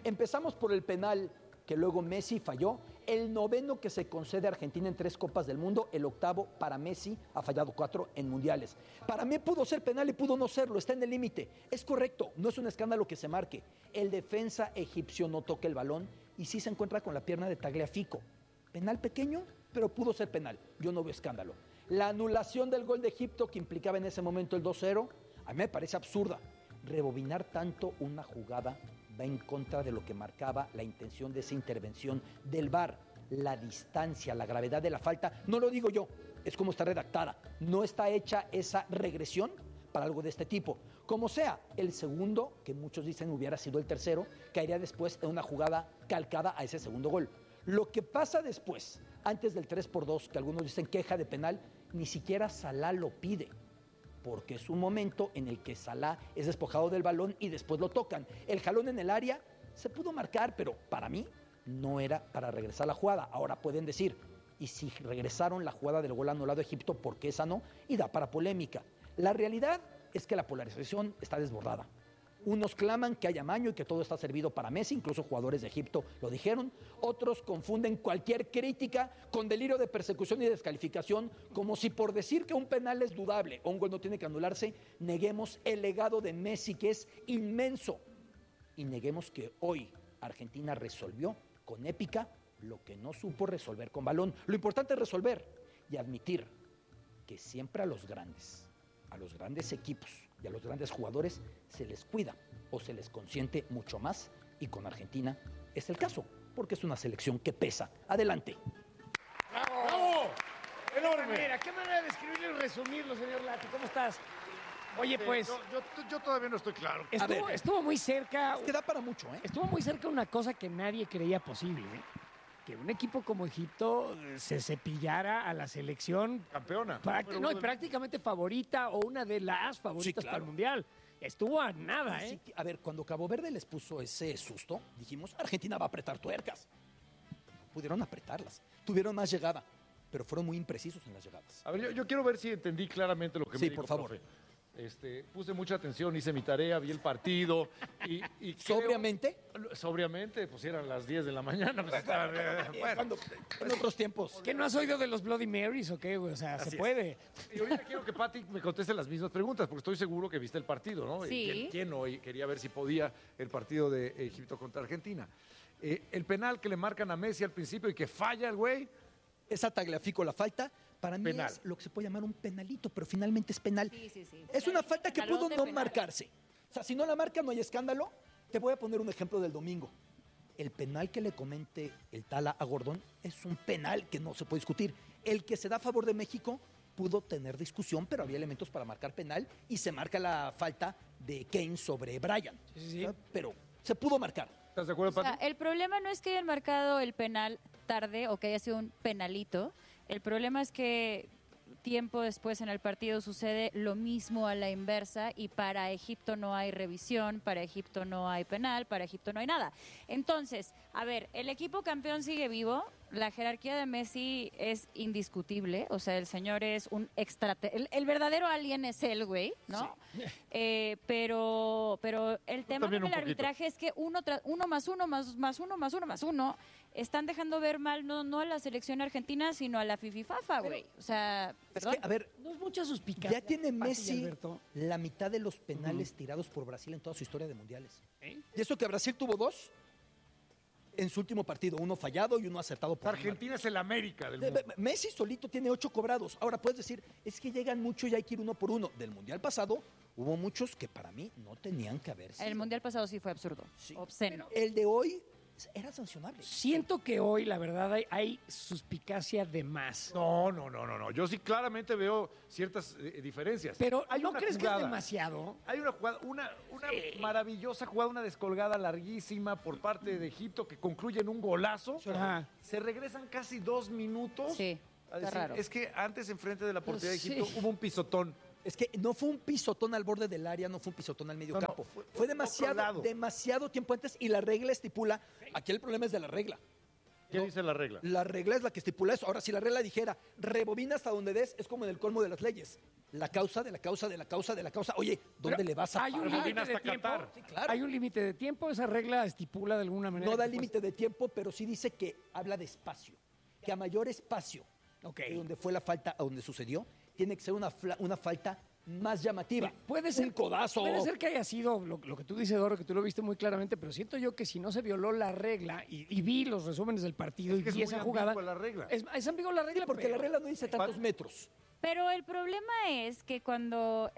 N: Empezamos por el penal que luego Messi falló, el 9º que se concede a Argentina en 3 Copas del Mundo, el 8º para Messi, ha fallado 4 en mundiales. Para mí pudo ser penal y pudo no serlo, está en el límite. Es correcto, no es un escándalo que se marque. El defensa egipcio no toca el balón y sí se encuentra con la pierna de Tagliafico. Penal pequeño, pero pudo ser penal. Yo no veo escándalo. La anulación del gol de Egipto que implicaba en ese momento el 2-0, a mí me parece absurda. Rebobinar tanto una jugada va en contra de lo que marcaba la intención de esa intervención del VAR. La distancia, la gravedad de la falta, no lo digo yo, es como está redactada. No está hecha esa regresión para algo de este tipo. Como sea, el segundo, que muchos dicen hubiera sido el tercero, caería después en una jugada calcada a ese segundo gol. Lo que pasa después, antes del 3-2, que algunos dicen queja de penal, ni siquiera Salah lo pide, porque es un momento en el que Salah es despojado del balón y después lo tocan. El jalón en el área se pudo marcar, pero para mí no era para regresar la jugada. Ahora pueden decir, y si regresaron la jugada del gol anulado a Egipto, ¿por qué esa no? Y da para polémica. La realidad es que la polarización está desbordada. Unos claman que hay amaño y que todo está servido para Messi, incluso jugadores de Egipto lo dijeron. Otros confunden cualquier crítica con delirio de persecución y descalificación, como si por decir que un penal es dudable o un gol no tiene que anularse, neguemos el legado de Messi, que es inmenso. Y neguemos que hoy Argentina resolvió con épica lo que no supo resolver con balón. Lo importante es resolver y admitir que siempre a los grandes equipos y a los grandes jugadores se les cuida o se les consiente mucho más, y con Argentina es el caso, porque es una selección que pesa. Adelante.
L: ¡Bravo! ¡Bravo! ¡Enorme! ¿Qué manera de escribirlo y resumirlo, señor Lati? ¿Cómo estás? Oye, pues...
S: Yo todavía no estoy claro.
L: Estuvo muy cerca...
N: Es que da para mucho, ¿eh?
L: Estuvo muy cerca una cosa que nadie creía posible, ¿eh? Que un equipo como Egipto se cepillara a la selección
S: campeona.
L: Prácticamente favorita o una de las favoritas para el Mundial. Estuvo a nada, ¿eh?
N: Sí, a ver, cuando Cabo Verde les puso ese susto, dijimos, Argentina va a apretar tuercas. Pudieron apretarlas. Tuvieron más llegada, pero fueron muy imprecisos en las llegadas.
S: A ver, yo quiero ver si entendí claramente lo que me dijo.
N: Sí, por favor.
S: Profe. Puse mucha atención, hice mi tarea, vi el partido y
N: ¿Sobriamente?
S: Sobriamente, pues eran las 10 de la mañana. Pues estaba,
N: bueno, en otros tiempos.
L: ¿Qué no has oído de los Bloody Marys o qué, güey? O sea,
S: Así
L: se puede.
S: Y ahorita quiero que Pati me conteste las mismas preguntas, porque estoy seguro que viste el partido, ¿no?
T: Sí.
S: ¿Quién hoy quería ver si podía el partido de Egipto contra Argentina? El penal que le marcan a Messi al principio y que falla el güey.
N: Esa Tagliafico la falta. Para mí
S: Penal.
N: es lo que se puede llamar un penalito, pero finalmente es penal.
T: Sí.
N: Es una falta que pudo no
T: penal.
N: marcarse. O sea, si no la marca no hay escándalo. Te voy a poner un ejemplo del domingo. El penal que le comente el Tala a Gordón es un penal que no se puede discutir. El que se da a favor de México pudo tener discusión, pero había elementos para marcar penal y se marca la falta de Kane sobre Bryan.
L: Sí.
N: O sea, pero se pudo marcar.
S: ¿Estás de acuerdo, Pati?
T: O sea, el problema no es que hayan marcado el penal tarde o que haya sido un penalito. El problema es que tiempo después en el partido sucede lo mismo a la inversa y para Egipto no hay revisión, para Egipto no hay penal, para Egipto no hay nada. Entonces, a ver, el equipo campeón sigue vivo, la jerarquía de Messi es indiscutible, o sea, el señor es un el verdadero alien es él, güey, ¿no? Sí. Pero el tema con el arbitraje es que uno más uno están dejando ver mal no a la selección argentina, sino a la fififafa, güey. O sea,
N: es que, a ver,
L: no es mucha suspicacia.
N: Ya tiene Messi la mitad de los penales tirados por Brasil en toda su historia de mundiales. Y eso que Brasil tuvo 2 en su último partido, uno fallado y uno acertado por
S: Argentina es el América del mundo.
N: Messi solito tiene 8 cobrados. Ahora puedes decir, es que llegan mucho y hay que ir uno por uno. Del mundial pasado hubo muchos que para mí no tenían que haber sido.
T: El mundial pasado sí fue absurdo, obsceno.
N: El de hoy era sancionable.
L: Siento que hoy, la verdad, hay suspicacia de más.
S: No. Yo sí claramente veo ciertas diferencias.
L: Pero ¿no crees que es demasiado?
S: Hay una jugada, una maravillosa jugada, una descolgada larguísima por parte de Egipto que concluye en un golazo.
L: Ajá.
S: Se regresan casi 2 minutos.
T: Sí, está raro.
S: Es que antes, enfrente de la portería de Egipto, hubo un pisotón.
N: Es que no fue un pisotón al borde del área, no fue un pisotón al medio campo. Fue demasiado tiempo antes y la regla estipula, aquí el problema es de la regla.
S: ¿Qué dice la regla?
N: La regla es la que estipula eso. Ahora, si la regla dijera, rebobina hasta donde des, es como en el colmo de las leyes. La causa de la causa de la causa de la causa. Oye, ¿dónde
L: Pero
N: le vas a
L: hay un
N: parar?
L: límite de tiempo.
N: Sí, claro.
L: Hay un límite de tiempo. Esa regla estipula de alguna manera.
N: No da límite de tiempo, pero sí dice que habla de espacio. Que a mayor espacio de donde fue la falta, a donde sucedió, tiene que ser una falta más llamativa.
L: Puede ser,
N: un codazo.
L: Puede ser que haya sido lo que tú dices, Doro, que tú lo viste muy claramente, pero siento yo que si no se violó la regla y vi los resúmenes del partido y vi esa jugada.
S: La regla.
L: Es ambigua la regla.
N: Porque la regla no dice tantos metros.
T: Pero el problema es que cuando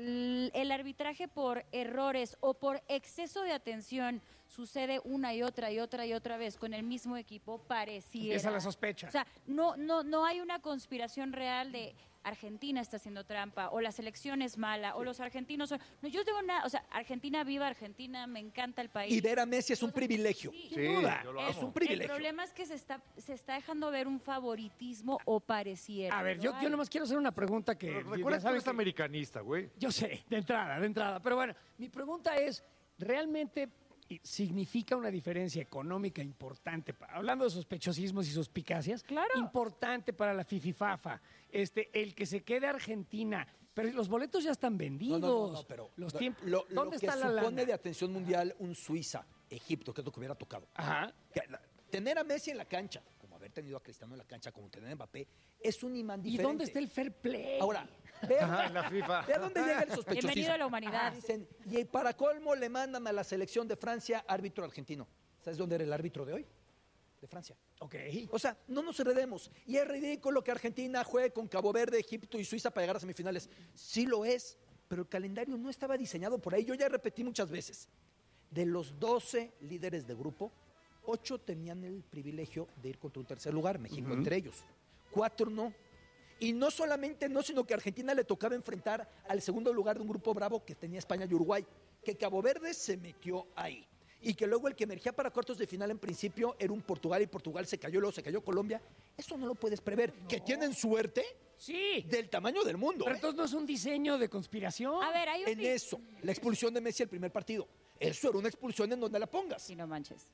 T: el arbitraje por errores o por exceso de atención sucede una y otra y otra y otra vez con el mismo equipo, pareciera.
L: Empieza la sospecha.
T: O sea, no hay una conspiración real de Argentina está haciendo trampa, o la selección es mala, o los argentinos son... No, yo tengo nada, o sea, Argentina, viva Argentina, me encanta el país.
N: Y ver a Messi es un privilegio.
T: Sin
N: duda, es un privilegio.
T: El problema es que se está dejando ver un favoritismo o pareciera.
L: A ver, yo nomás quiero hacer una pregunta que...
S: Recuerda que eres americanista, güey.
L: Yo sé, de entrada. Pero bueno, mi pregunta es, ¿realmente significa una diferencia económica importante, hablando de sospechosismos y suspicacias, importante para la FIFIFAFA, el que se quede Argentina, pero los boletos ya están vendidos.
N: No, pero
L: los tiempos,
N: lo
L: ¿dónde
N: que
L: está la
N: supone
L: lana?
N: de atención mundial un Suiza, Egipto, que es lo que hubiera tocado.
L: Ajá.
N: Tener a Messi en la cancha, como haber tenido a Cristiano en la cancha, como tener a Mbappé, es un imán diferente.
L: ¿Y dónde está el fair play?
N: Ahora, vea dónde llega el sospechosismo.
T: Bienvenido a la humanidad.
N: Dicen, y para colmo le mandan a la selección de Francia árbitro argentino. ¿Sabes dónde era el árbitro de hoy? De Francia.
L: Ok.
N: O sea, no nos enredemos. Y es ridículo que Argentina juegue con Cabo Verde, Egipto y Suiza para llegar a semifinales. Sí lo es, pero el calendario no estaba diseñado por ahí. Yo ya repetí muchas veces. De los 12 líderes de grupo, 8 tenían el privilegio de ir contra un tercer lugar, México entre ellos. 4 no. Y no solamente no, sino que a Argentina le tocaba enfrentar al segundo lugar de un grupo bravo que tenía España y Uruguay, que Cabo Verde se metió ahí. Y que luego el que emergía para cuartos de final en principio era un Portugal y Portugal se cayó, luego se cayó Colombia. Eso no lo puedes prever. No. ¿Que tienen suerte?
L: Sí.
N: Del tamaño del mundo.
L: Pero entonces no es un diseño de conspiración.
T: A ver, hay un...
N: En eso, la expulsión de Messi el primer partido. Eso era una expulsión en donde la pongas.
T: Sí, no manches.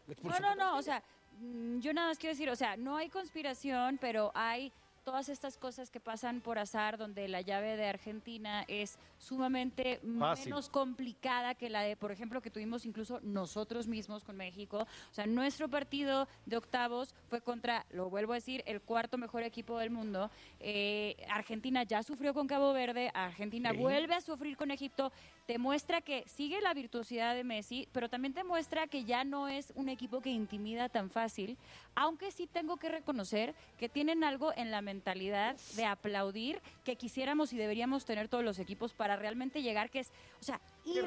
N: No,
T: o sea, yo nada más quiero decir, o sea, no hay conspiración, pero hay todas estas cosas que pasan por azar, donde la llave de Argentina es sumamente menos complicada que la de, por ejemplo, que tuvimos incluso nosotros mismos con México. O sea, nuestro partido de octavos fue contra, lo vuelvo a decir, el cuarto mejor equipo del mundo. Argentina ya sufrió con Cabo Verde, Argentina vuelve a sufrir con Egipto. Te muestra que sigue la virtuosidad de Messi, pero también te muestra que ya no es un equipo que intimida tan fácil, aunque sí tengo que reconocer que tienen algo en la mentalidad de aplaudir que quisiéramos y deberíamos tener todos los equipos para realmente llegar, que es, o sea, ir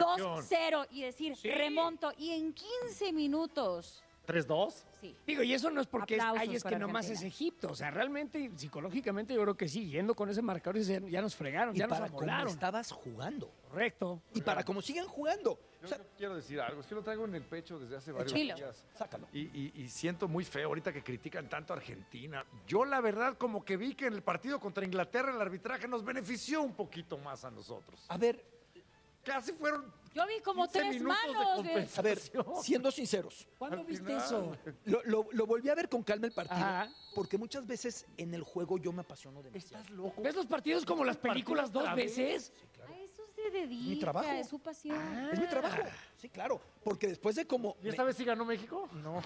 T: 2-0 y decir, remonto, y en 15 minutos...
S: ¿3-2?
T: Sí.
L: Digo, y eso no es porque es que nomás
T: Argentina.
L: es Egipto. O sea, realmente, psicológicamente, yo creo que sí. Yendo con ese marcador, ya nos fregaron,
N: y
L: ya nos
N: para cómo
L: amolaron.
N: estabas jugando.
L: Correcto.
N: Y para cómo siguen jugando.
S: Yo quiero decir algo, es que lo traigo en el pecho desde hace varios
T: Chilo.
S: días.
N: Sácalo.
S: Y siento muy feo ahorita que critican tanto a Argentina. Yo la verdad como que vi que en el partido contra Inglaterra el arbitraje nos benefició un poquito más a nosotros.
N: A ver,
S: casi fueron...
T: Yo vi como 3 manos.
N: A ver, siendo sinceros.
L: ¿Cuándo viste eso?
N: Lo volví a ver con calma el partido.
L: Ajá.
N: Porque muchas veces en el juego yo me apasiono demasiado.
S: ¿Estás loco?
L: ¿Ves los partidos como las películas 2 veces?
N: Sí, claro.
T: A eso se dedica,
N: mi trabajo.
T: es su pasión.
N: Es mi trabajo. Sí, claro. Porque después de como...
S: ¿Y esta vez sí ganó México?
N: No.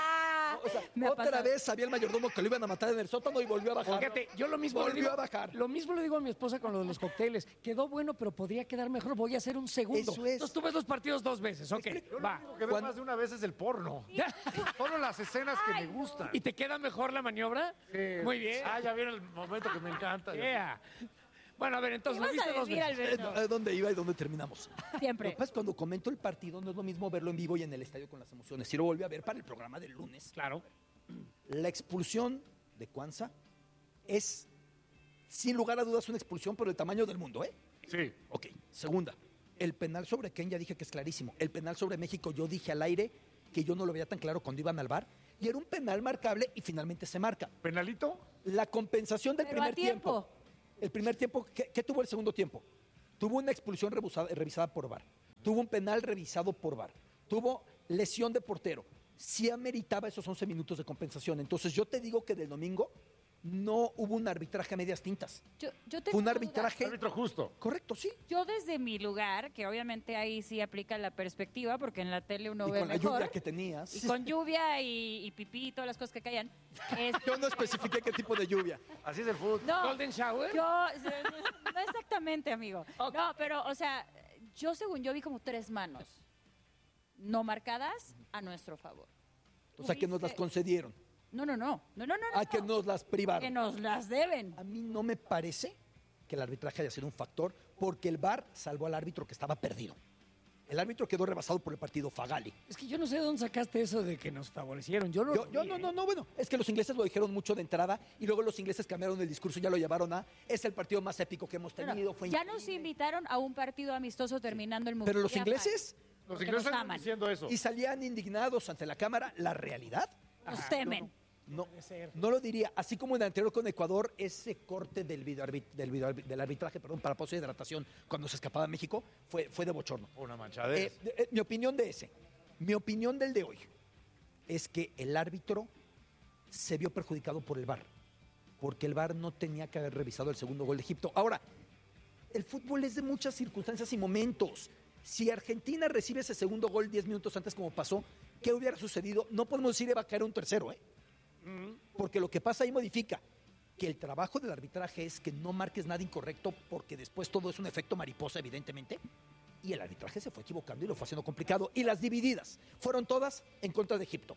N: O sea, otra vez sabía el mayordomo que lo iban a matar en el sótano y volvió a bajar.
L: Fíjate, yo lo mismo le
N: Volvió
L: digo,
N: a bajar.
L: Lo mismo le digo a mi esposa con lo de los cócteles. Quedó bueno, pero podría quedar mejor. Voy a hacer un segundo.
N: Eso es.
L: Entonces tú ves los partidos 2 veces. Ok, va.
S: Lo que veo más de una vez es el porno. Solo las escenas que me gustan.
L: ¿Y te queda mejor la maniobra? Muy bien.
S: Ah, ya viene el momento que me encanta.
L: Yeah. Bueno, a ver, entonces
T: ¿Qué
L: lo
T: vas a
L: viste 2
T: decir,
L: veces.
T: Alberto?
N: ¿A dónde iba y dónde terminamos?
T: Siempre.
N: Pues cuando comento el partido no es lo mismo verlo en vivo y en el estadio con las emociones. Sí lo volví a ver para el programa del lunes.
L: Claro.
N: La expulsión de Cuanza es, sin lugar a dudas, una expulsión por el tamaño del mundo, ¿eh?
S: Sí.
N: Ok, segunda. El penal sobre Ken ya dije que es clarísimo. El penal sobre México yo dije al aire que yo no lo veía tan claro cuando iban al VAR. Y era un penal marcable y finalmente se marca.
S: ¿Penalito?
N: La compensación del
T: Pero
N: primer
T: a tiempo.
N: El primer tiempo, ¿qué tuvo el segundo tiempo? Tuvo una expulsión revisada por VAR. Tuvo un penal revisado por VAR. Tuvo lesión de portero. sí ameritaba esos 11 minutos de compensación. Entonces yo te digo que del domingo no hubo un arbitraje a medias tintas.
T: Yo
N: Fue un arbitraje...
S: Árbitro justo.
N: Correcto, sí.
T: Yo desde mi lugar, que obviamente ahí sí aplica la perspectiva, porque en la tele uno
N: Y
T: ve
N: con la
T: mejor.
N: lluvia que tenías.
T: Y con lluvia y pipí y todas las cosas que caían.
N: Yo no especifiqué qué tipo de lluvia.
S: Así es el fútbol.
T: No,
L: ¿Golden Shower?
T: no exactamente, amigo. No, pero, o sea, yo según yo vi como 3 manos no marcadas a nuestro favor.
N: O sea, que nos las concedieron.
T: No.
N: Que nos las privaron.
T: Que nos las deben.
N: A mí no me parece que el arbitraje haya sido un factor, porque el VAR salvó al árbitro que estaba perdido. El árbitro quedó rebasado por el partido Fagali.
L: Es que yo no sé de dónde sacaste eso de que nos favorecieron. Yo
N: no, bueno, es que los ingleses lo dijeron mucho de entrada y luego los ingleses cambiaron el discurso y ya lo llevaron a, es el partido más épico que hemos tenido. Fue
T: Ya nos invitaron a un partido amistoso terminando el mundial.
N: Pero los ingleses...
S: Los ingleses están diciendo eso.
N: Y salían indignados ante la cámara. La realidad...
T: Nos temen.
N: No lo diría. Así como en el anterior con Ecuador, ese corte del arbitraje, para pausa de hidratación cuando se escapaba a México, fue de bochorno.
S: Una manchadera.
N: Mi opinión de ese. Mi opinión del de hoy es que el árbitro se vio perjudicado por el VAR, porque el VAR no tenía que haber revisado el segundo gol de Egipto. Ahora, el fútbol es de muchas circunstancias y momentos. Si Argentina recibe ese segundo gol 10 minutos antes como pasó, ¿qué hubiera sucedido? No podemos decir que va a caer un tercero, porque lo que pasa ahí modifica. Que el trabajo del arbitraje es que no marques nada incorrecto, porque después todo es un efecto mariposa, evidentemente. Y el arbitraje se fue equivocando y lo fue haciendo complicado. Y las divididas fueron todas en contra de Egipto.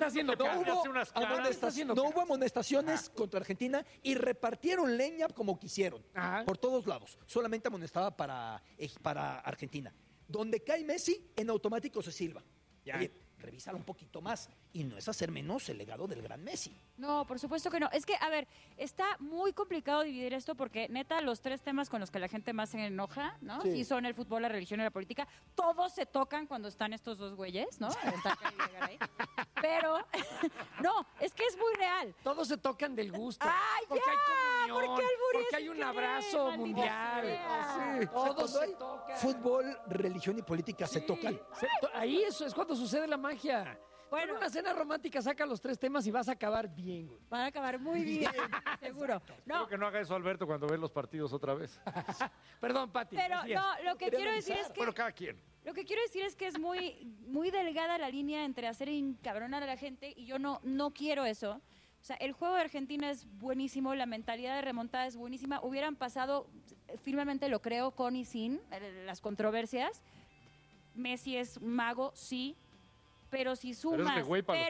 N: No hubo amonestaciones contra Argentina y repartieron leña como quisieron. Por todos lados. Solamente amonestaba para Argentina. Donde cae Messi, en automático se silba. Oye, revísalo un poquito más. Y no es hacer menos el legado del gran Messi.
T: No, por supuesto que no. Es que, a ver, está muy complicado dividir esto porque, neta, los 3 temas con los que la gente más se enoja, ¿no? Sí son el fútbol, la religión y la política. Todos se tocan cuando están estos 2 güeyes, ¿no? Pero, no, es que es muy real.
L: Todos se tocan del gusto.
T: ¡Ay,
L: porque
T: ya!
L: hay comunión, porque hay un
T: ¿qué
L: abrazo
T: creen,
L: mundial.
N: Sí.
L: Todos
N: Cuando
L: se
N: hay
L: tocan.
N: fútbol, religión y política se tocan.
L: Ahí eso es cuando sucede la magia.
T: Bueno,
L: en una cena romántica saca los 3 temas y vas a acabar bien, güey.
T: Van a acabar muy bien, seguro.
S: Espero que no haga eso Alberto cuando ve los partidos otra vez.
L: Perdón, Pati.
T: Pero lo que quiero decir es que...
S: Bueno, cada quien.
T: Lo que quiero decir es que es muy delgada la línea entre hacer encabronar a la gente y yo no quiero eso. O sea, el juego de Argentina es buenísimo, la mentalidad de remontada es buenísima. Hubieran pasado, firmemente lo creo, con y sin las controversias. Messi es mago, sí. Pero si sumas,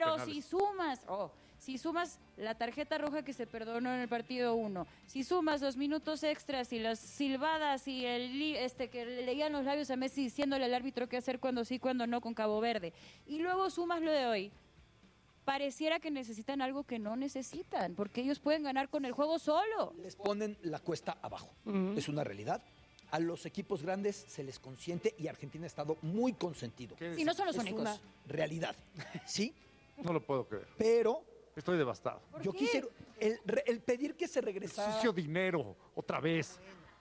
T: si sumas la tarjeta roja que se perdonó en el partido 1, si sumas los minutos extras y las silbadas y que le leían los labios a Messi diciéndole al árbitro qué hacer cuando sí, cuando no con Cabo Verde, y luego sumas lo de hoy, pareciera que necesitan algo que no necesitan, porque ellos pueden ganar con el juego solo.
N: Les ponen la cuesta abajo, es una realidad. A los equipos grandes se les consiente y Argentina ha estado muy consentido.
T: Sí, no son los únicos.
N: Es una realidad, ¿sí?
S: No lo puedo creer.
N: Pero...
S: Estoy devastado.
N: Yo quisiera... El pedir que se regresara...
S: Sucio dinero, otra vez.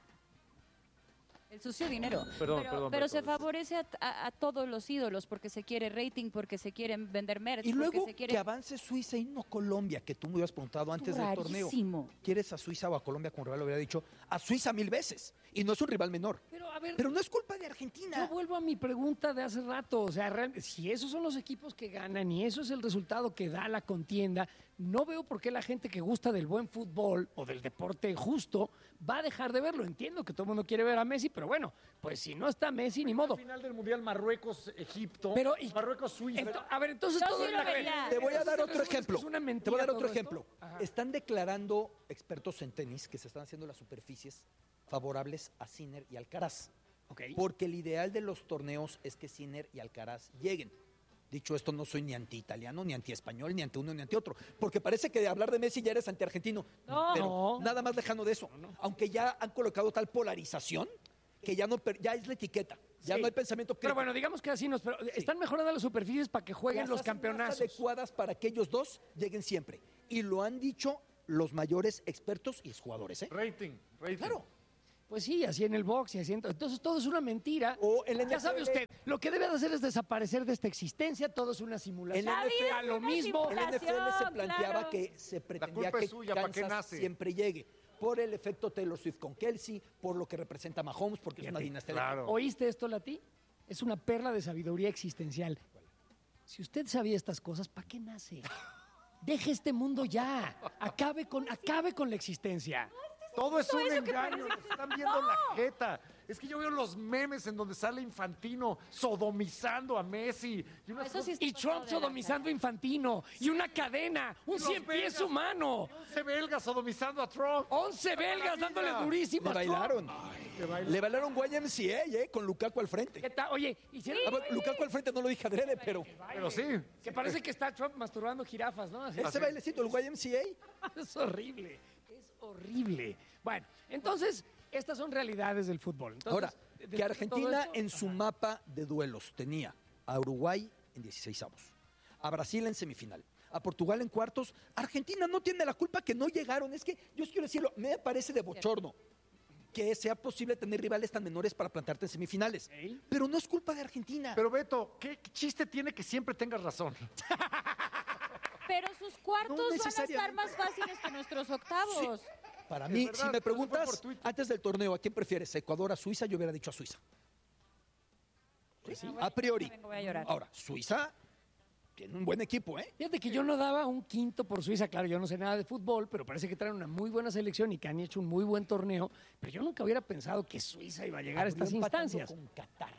T: El sucio dinero.
S: Perdón,
T: pero se favorece a todos los ídolos porque se quiere rating, porque se quieren vender merch.
N: Y luego
T: se quiere...
N: que avance Suiza y no Colombia, que tú me habías preguntado antes del torneo. ¿Quieres a Suiza o a Colombia? Como rival lo hubiera dicho, a Suiza 1000 veces. Y no es un rival menor.
L: Pero a ver,
N: pero no es culpa de Argentina.
L: Yo vuelvo a mi pregunta de hace rato. O sea, si esos son los equipos que ganan y eso es el resultado que da la contienda, no veo por qué la gente que gusta del buen fútbol o del deporte justo va a dejar de verlo. Entiendo que todo el mundo quiere ver a Messi, pero bueno, pues si no está Messi, ni modo.
S: Al final del Mundial Marruecos-Egipto, Marruecos-Suiza.
L: A ver, entonces todo
N: Te voy a dar otro ejemplo.
L: Es una mentira.
N: Te voy a dar otro
L: todo
N: ejemplo. Están declarando expertos en tenis que se están haciendo las superficies favorables a Sinner y Alcaraz. Porque el ideal de los torneos es que Sinner y Alcaraz lleguen. Dicho esto, no soy ni anti-italiano, ni anti-español, ni ante uno, ni ante otro. Porque parece que de hablar de Messi ya eres anti-argentino. Pero nada más lejano de eso. Aunque ya han colocado tal polarización que ya es la etiqueta. Ya no hay pensamiento crítico.
L: Pero bueno, digamos que así pero están mejorando las superficies para que jueguen los campeonatos.
N: Adecuadas para que ellos dos lleguen siempre. Y lo han dicho los mayores expertos y exjugadores.
S: Rating.
N: Claro.
L: Pues sí, así en el box y así. Entonces todo es una mentira.
N: O el
L: Ya sabe
N: NFL.
L: usted, lo que debe de hacer es desaparecer de esta existencia, todo es una simulación.
N: En NFL,
L: A lo mismo.
N: En la NFL se planteaba que se pretendía
S: culpa
N: que
S: es suya, ¿para qué
N: Kansas
S: nace?
N: siempre llegue. Por el efecto Taylor Swift con Kelsey, por lo que representa Mahomes, porque es una dinastía.
S: claro.
L: ¿Oíste esto, Lati? Es una perla de sabiduría existencial. Si usted sabía estas cosas, ¿para qué nace? Deje este mundo ya. Acabe con la existencia.
S: Todo es un
T: eso que
S: engaño,
T: parece
S: nos están viendo la jeta. Es que yo veo los memes en donde sale Infantino sodomizando a Messi. Y, unas
T: Eso sí
S: cosas-
T: está
L: Y
T: pasado
L: Trump
T: de lanza.
L: sodomizando a Infantino. Y una cadena. Un
S: los
L: 100 pies
S: belgas.
L: humano.
S: 11 belgas sodomizando a Trump.
L: 11 belgas dándole durísimo.
N: Le
L: a Trump.
N: bailaron. Le bailaron YMCA, con Lukaku al frente.
L: ¿Qué tal? Oye, hicieron...
N: Lukaku al frente no lo dije adrede, pero
S: Pero sí.
L: Que parece que está Trump masturbando jirafas, ¿no? Así.
N: ese bailecito, el YMCA.
L: Es horrible. Es horrible. Bueno, entonces, estas son realidades del fútbol. Entonces,
N: Ahora,
L: de
N: que
L: todo
N: Argentina
L: esto-
N: en su mapa de duelos tenía a Uruguay en 16avos, a Brasil en semifinal, a Portugal en cuartos. Argentina no tiene la culpa que no llegaron. Es que, yo quiero decirlo, me parece de bochorno que sea posible tener rivales tan menores para plantarte en semifinales. Pero no es culpa de Argentina.
S: Pero Beto, ¿qué chiste tiene que siempre tengas razón?
T: Pero sus cuartos
N: No
T: van a estar
N: necesariamente.
T: más fáciles que nuestros octavos.
N: Para
S: Es
N: mí,
S: verdad,
N: si me
S: pero fue
N: preguntas
S: por Twitter.
N: antes del torneo, ¿a quién prefieres? ¿Ecuador a Suiza? Yo hubiera dicho a Suiza.
T: Sí.
N: A priori.
T: Vengo, voy a llorar.
N: Ahora, Suiza tiene un buen equipo, ¿eh?
L: Fíjate que yo no daba un quinto por Suiza. Claro, yo no sé nada de fútbol, pero parece que traen una muy buena selección y que han hecho un muy buen torneo. Pero yo nunca hubiera pensado que Suiza iba a llegar a
N: Abrió
L: estas
N: empatando
L: instancias.
N: con Qatar.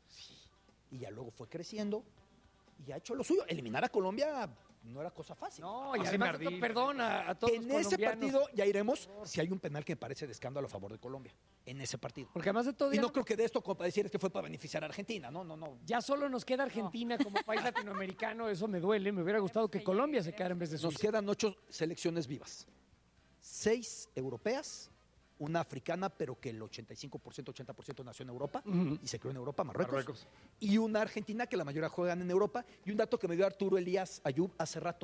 N: Y ya luego fue creciendo y ha hecho lo suyo. Eliminar a Colombia no era cosa fácil.
L: No, y
S: Así
L: además,
S: me ardí.
L: perdón a todos
N: En
L: los
N: ese
L: colombianos.
N: partido ya iremos si hay un penal que me parece de escándalo a favor de Colombia. En ese partido.
L: Porque además de todo,
N: Y no creo que de esto como para decir es que fue para beneficiar a Argentina. No, no, no.
L: ya solo nos queda Argentina como país latinoamericano. Eso me duele. Me hubiera gustado que Colombia se quedara en vez de
N: Nos
L: Suiza.
N: quedan 8 selecciones vivas. 6 europeas, una africana, pero que el 85%, 80% nació en Europa y se creó en Europa, Marruecos. Y una argentina que la mayoría juegan en Europa. Y un dato que me dio Arturo Elías Ayub hace rato.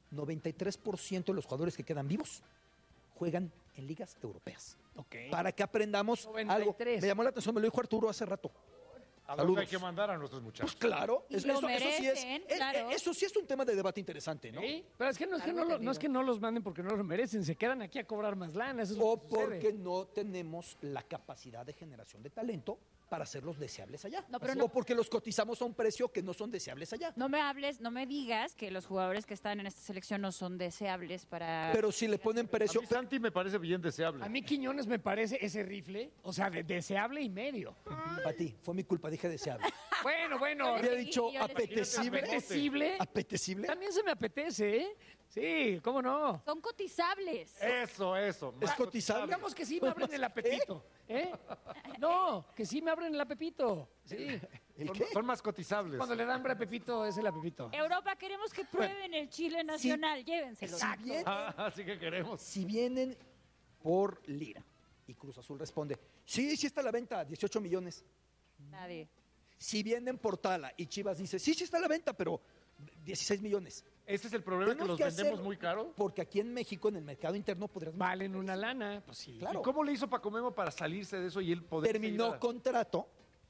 N: 93% de los jugadores que quedan vivos juegan en ligas europeas. Para que aprendamos
L: 93.
N: algo. Me llamó la atención, me lo dijo Arturo hace rato.
S: ¿A dónde
N: Saludos.
S: hay que mandar a nuestros muchachos?
N: Pues claro,
T: Y lo
N: sí es,
T: merecen, claro.
N: eso sí es un tema de debate interesante, ¿no?
L: ¿Sí? Pero es que, no es que no los manden porque no los merecen. Se quedan aquí a cobrar más lana. Eso es
N: O
L: lo que sucede.
N: porque no tenemos la capacidad de generación de talento para hacerlos deseables allá.
T: No, pero
N: o
T: no-
N: porque los cotizamos a un precio que no son deseables allá.
T: No me hables, no me digas que los jugadores que están en esta selección no son deseables para...
N: Pero si le ponen
S: A
N: precio,
S: mí Santi me parece bien deseable.
L: A mí Quiñones me parece ese rifle, o sea, deseable y medio.
N: para ti, fue mi culpa, dije deseable.
L: Bueno.
N: Había dicho
T: y yo les-
N: apetecible.
L: Apetecible.
N: Apetecible.
L: También se me apetece, ¿eh? Sí, ¿cómo no?
T: Son cotizables.
S: Eso.
N: Es
S: más
N: cotizable.
L: Digamos que sí me abren el apetito. ¿Eh? No, que sí me abren el apetito. Sí.
N: ¿El qué?
S: Son más cotizables.
L: Cuando le da hambre a Pepito, es el apetito.
T: Europa, queremos que prueben el chile nacional. Llévenselo.
S: Así que queremos.
N: Si vienen por lira y Cruz Azul responde, sí está a la venta, 18 millones.
T: Nadie.
N: Si vienen por Tala y Chivas dice, sí está a la venta, pero 16 millones.
S: Este es el problema, que
N: Tenemos
S: los
N: que
S: vendemos
N: hacer-
S: muy caro.
N: Porque aquí en México, en el mercado interno, podrías...
L: Valen una lana, pues sí.
N: Claro.
S: ¿Y cómo le hizo Paco Memo para salirse de eso y él poder
N: Terminó contrato.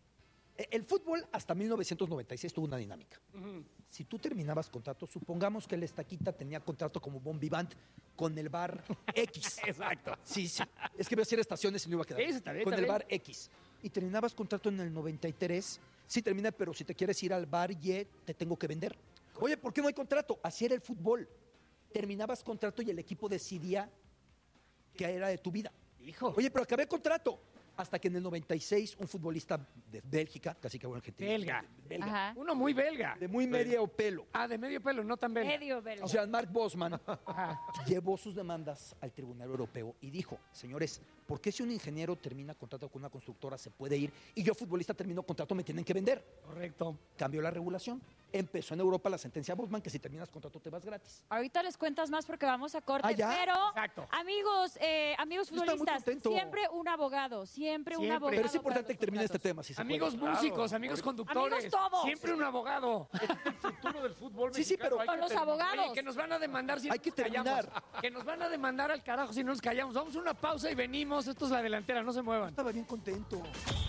N: El fútbol hasta 1996 tuvo una dinámica. Si tú terminabas contrato, supongamos que el Estaquita tenía contrato como Bon Vivant con el bar X.
L: Exacto.
N: Sí. Es que voy a hacer estaciones y no iba a quedar.
L: Sí, está bien,
N: con
L: está
N: el
L: bien.
N: bar X. Y terminabas contrato en el 93. Sí, termina, pero si te quieres ir al bar Y, te tengo que vender. Oye, ¿por qué no hay contrato? Así era el fútbol. Terminabas contrato y el equipo decidía qué era de tu vida.
L: Hijo.
N: Oye, pero acabé contrato. Hasta que en el 96 un futbolista de Bélgica, casi que bueno, argentino.
L: Belga.
T: Ajá.
L: Uno muy belga.
N: De muy medio pelo.
L: Ah, de medio pelo, no tan belga.
T: Medio belga.
N: O sea, Mark Bosman
L: Ajá.
N: llevó sus demandas al Tribunal Europeo y dijo, señores, ¿por qué si un ingeniero termina contrato con una constructora se puede ir y yo futbolista termino contrato me tienen que vender?
L: Correcto.
N: Cambió la regulación. Empezó en Europa la sentencia Bosman que si terminas contrato te vas gratis.
T: Ahorita les cuentas más porque vamos a corte,
N: Ah, ¿ya?
T: pero
L: Exacto.
T: amigos
N: Yo estaba muy
T: futbolistas,
N: contento.
T: siempre un abogado, siempre un
L: Siempre.
T: abogado.
N: Pero es importante
T: para
N: que termine
T: los
N: este tema. Si se
L: Amigos
N: puede.
L: músicos, amigos conductores.
T: Amigos todos.
L: Siempre un abogado.
S: el futuro del fútbol
N: Sí, sí,
S: mexicano.
N: pero-
S: Hay
T: Con
S: que
T: los
S: terminar.
T: abogados.
L: Oye, que nos van a demandar si
N: Hay que
L: nos callamos.
N: terminar.
L: Que nos van a demandar al carajo si no nos callamos. Vamos a una pausa y venimos. Regresamos, esto es La Delantera, no se muevan.
N: Estaba bien contento.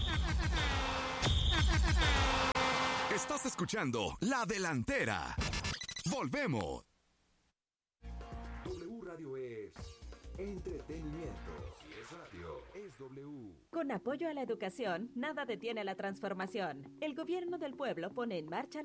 K: Estás escuchando La Delantera. Volvemos.
Q: W Radio es entretenimiento. Si es radio, es W.
U: Con apoyo a la educación, nada detiene la transformación. El gobierno del pueblo pone en marcha